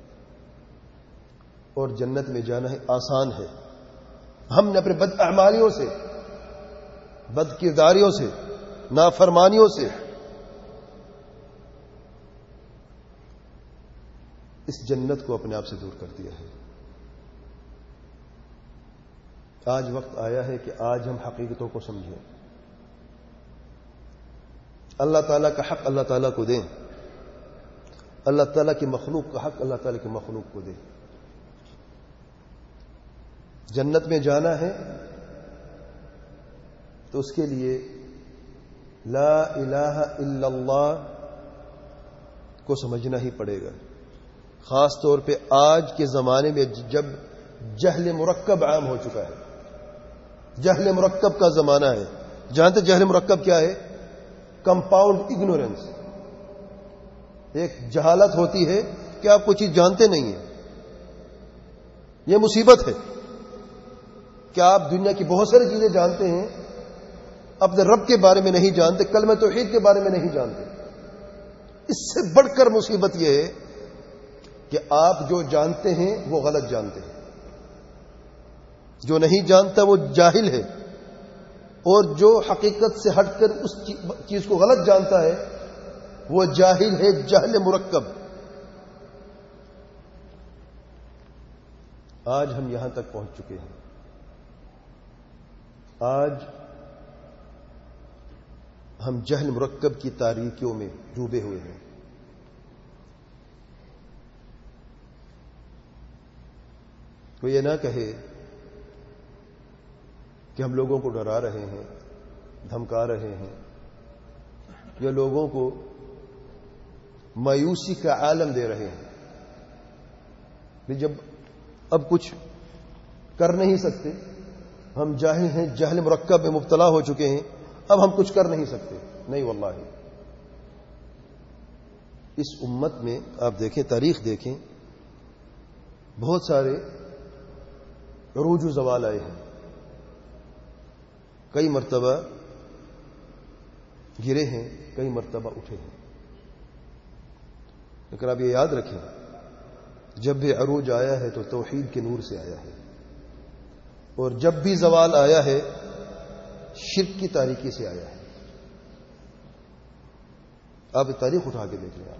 اور جنت میں جانا ہے آسان ہے. ہم نے اپنے بد اعمالیوں سے، بد کرداریوں سے، نافرمانیوں سے اس جنت کو اپنے آپ سے دور کر دیا ہے. آج وقت آیا ہے کہ آج ہم حقیقتوں کو سمجھیں. اللہ تعالیٰ کا حق اللہ تعالیٰ کو دیں، اللہ تعالیٰ کی مخلوق کا حق اللہ تعالیٰ کی مخلوق کو دیں. جنت میں جانا ہے تو اس کے لیے لا الہ الا اللہ کو سمجھنا ہی پڑے گا. خاص طور پہ آج کے زمانے میں جب جہل مرکب عام ہو چکا ہے. جہل مرکب کا زمانہ ہے. جانتے جہل مرکب کیا ہے؟ Compound ignorance. ایک جہالت ہوتی ہے کہ آپ کوئی چیز جانتے نہیں ہیں. یہ مصیبت ہے کہ آپ دنیا کی بہت ساری چیزیں جانتے ہیں، اپنے رب کے بارے میں نہیں جانتے، کلمہ توحید کے بارے میں نہیں جانتے. اس سے بڑھ کر مصیبت یہ ہے کہ آپ جو جانتے ہیں وہ غلط جانتے ہیں. جو نہیں جانتا وہ جاہل ہے، اور جو حقیقت سے ہٹ کر اس چیز کو غلط جانتا ہے وہ جاہل ہے، جہل مرکب. آج ہم یہاں تک پہنچ چکے ہیں. آج ہم جہل مرکب کی تاریکیوں میں ڈوبے ہوئے ہیں. کوئی یہ نہ کہے کہ ہم لوگوں کو ڈرا رہے ہیں، دھمکا رہے ہیں، یا لوگوں کو مایوسی کا عالم دے رہے ہیں. جب اب کچھ کر نہیں سکتے، ہم جاہل ہیں، جہل مرکب میں مبتلا ہو چکے ہیں، اب ہم کچھ کر نہیں سکتے. نہیں واللہ. اس امت میں آپ دیکھیں، تاریخ دیکھیں، بہت سارے عروج و زوال آئے ہیں. کئی مرتبہ گرے ہیں، کئی مرتبہ اٹھے ہیں. لیکن آپ یہ یاد رکھیں، جب بھی عروج آیا ہے تو توحید کے نور سے آیا ہے، اور جب بھی زوال آیا ہے شرک کی تاریکی سے آیا ہے. آپ تاریخ اٹھا کے دیکھ لیں. آپ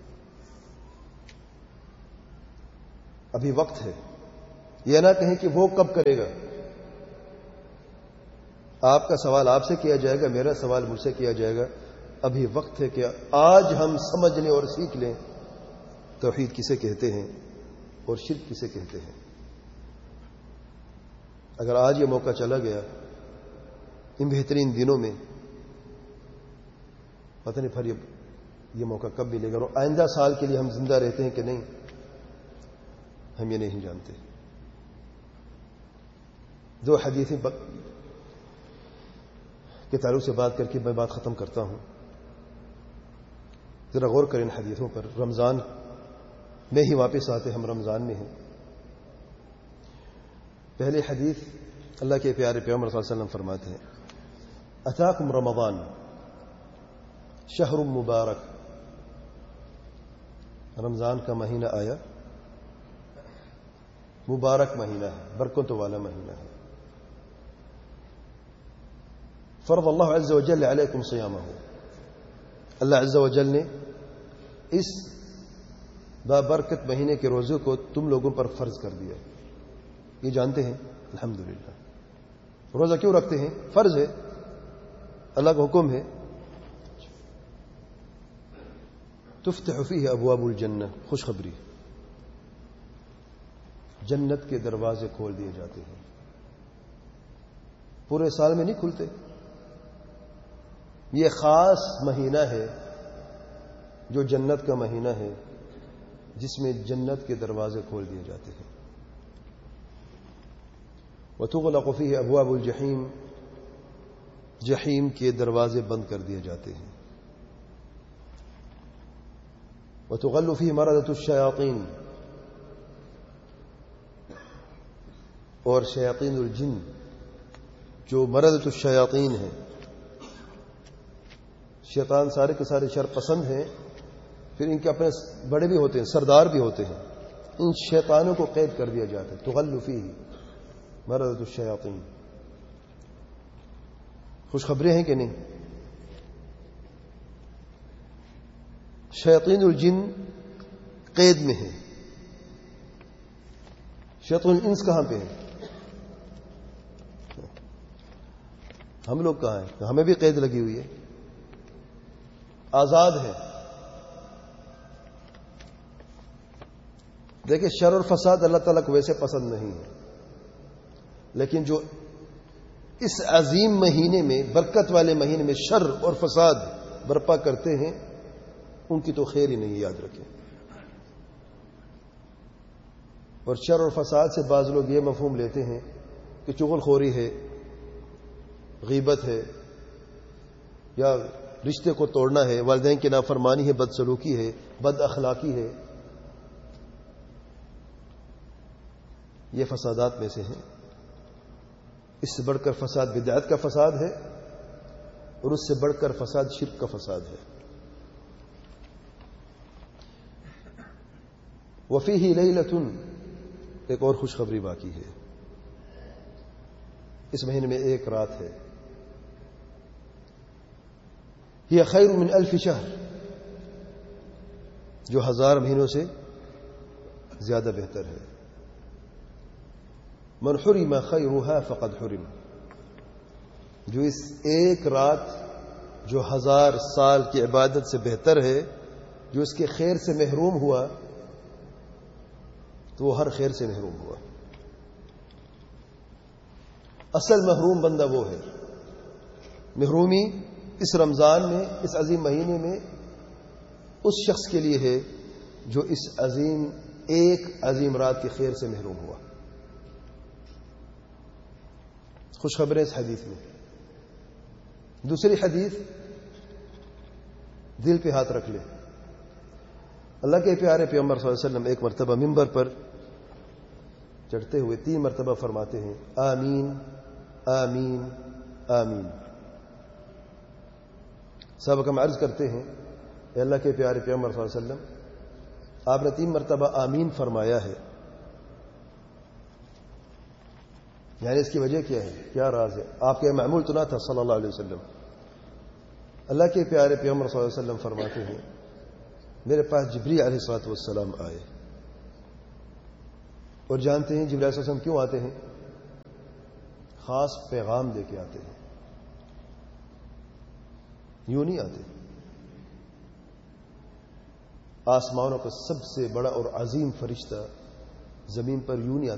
ابھی وقت ہے. یہ نہ کہیں کہ وہ کب کرے گا. آپ کا سوال آپ سے کیا جائے گا، میرا سوال مجھ سے کیا جائے گا. ابھی وقت ہے کہ آج ہم سمجھ لیں اور سیکھ لیں توحید کسے کہتے ہیں اور شرک کسے کہتے ہیں. اگر آج یہ موقع چلا گیا ان بہترین دنوں میں، پتہ نہیں پھر یہ موقع کب ملے گا، اور آئندہ سال کے لیے ہم زندہ رہتے ہیں کہ نہیں ہم یہ نہیں جانتے۔ دو حدیثیں کے تعلق سے بات کر کے میں بات ختم کرتا ہوں۔ ذرا غور کریں حدیثوں پر، رمضان میں ہی واپس آتے، ہم رمضان میں ہیں۔ پہلے حدیث اللہ کے پیارے پیغمبر صلی اللہ علیہ وسلم فرماتے ہیں اتاکم رمضان شہر مبارک، رمضان کا مہینہ آیا، مبارک مہینہ ہے، برکتوں والا مہینہ ہے۔ فرض اللہ عز وجل علیکم صیامہ، اللہ عز وجل نے اس بابرکت مہینے کے روزے کو تم لوگوں پر فرض کر دیا۔ یہ جانتے ہیں الحمدللہ۔ روزہ کیوں رکھتے ہیں؟ فرض ہے، اللہ کا حکم ہے۔ تفتح فیہ ابواب الجنہ، خوشخبری، جنت کے دروازے کھول دیے جاتے ہیں۔ پورے سال میں نہیں کھلتے، یہ خاص مہینہ ہے جو جنت کا مہینہ ہے، جس میں جنت کے دروازے کھول دیے جاتے ہیں۔ وتغلق فیہ ابواب الجحیم، جحیم کے دروازے بند کر دیے جاتے ہیں۔ وتغل فیہ مردۃ الشیاطین، اور شیاطین الجن جو مردۃ الشیاطین ہیں، شیطان سارے کے سارے شر پسند ہیں، پھر ان کے اپنے بڑے بھی ہوتے ہیں، سردار بھی ہوتے ہیں، ان شیطانوں کو قید کر دیا جاتا ہے۔ تغل فیہ مردۃ الشیاطین، خوشخبری ہیں کہ نہیں؟ شیاطین الجن قید میں ہیں، شیاطین الانس کہاں پہ ہیں؟ ہم لوگ کہاں ہیں؟ ہمیں بھی قید لگی ہوئی ہے، آزاد ہے۔ دیکھیں شر اور فساد اللہ تعالیٰ کو ویسے پسند نہیں ہے، لیکن جو اس عظیم مہینے میں، برکت والے مہینے میں شر اور فساد برپا کرتے ہیں، ان کی تو خیر ہی نہیں، یاد رکھیں۔ اور شر اور فساد سے بعض لوگ یہ مفہوم لیتے ہیں کہ چغل خوری ہے، غیبت ہے، یا رشتے کو توڑنا ہے، والدین کی نافرمانی ہے، بدسلوکی ہے، بد اخلاقی ہے، یہ فسادات میں سے ہیں۔ اس سے بڑھ کر فساد بدعت کا فساد ہے، اور اس سے بڑھ کر فساد شرک کا فساد ہے۔ وفیہ لیلۃ، ایک اور خوشخبری باقی ہے، اس مہینے میں ایک رات ہے، ہی خیر من الف شہر، جو ہزار مہینوں سے زیادہ بہتر ہے۔ من حرم خیرها فقد حرم، جو اس ایک رات جو ہزار سال کی عبادت سے بہتر ہے، جو اس کے خیر سے محروم ہوا تو وہ ہر خیر سے محروم ہوا۔ اصل محروم بندہ وہ ہے، محرومی اس رمضان میں، اس عظیم مہینے میں اس شخص کے لیے ہے جو اس عظیم ایک عظیم رات کی خیر سے محروم ہوا۔ خوشخبر اس حدیث میں۔ دوسری حدیث، دل پہ ہاتھ رکھ لے۔ اللہ کے پیارے پیغمبر صلی اللہ علیہ وسلم ایک مرتبہ منبر پر چڑھتے ہوئے تین مرتبہ فرماتے ہیں آمین آمین آمین۔ صحابہ ہم عرض کرتے ہیں اے اللہ کے پیارے پیغمبر صلی اللہ علیہ وسلم، آپ نے تین مرتبہ آمین فرمایا ہے، یعنی اس کی وجہ کیا ہے، کیا راز ہے؟ آپ کے معمول تو نہ تھا صلی اللہ علیہ وسلم۔ اللہ کے پیارے پیغمبر صلی اللہ علیہ وسلم فرماتے ہیں میرے پاس جبریل علیہ الصلوۃ والسلام آئے، اور جانتے ہیں جبریل علیہ السلام کیوں آتے ہیں؟ خاص پیغام لے کے آتے ہیں، یوں نہیں آتے۔ آسمانوں کا سب سے بڑا اور عظیم فرشتہ زمین پر یوں نہیں آتا۔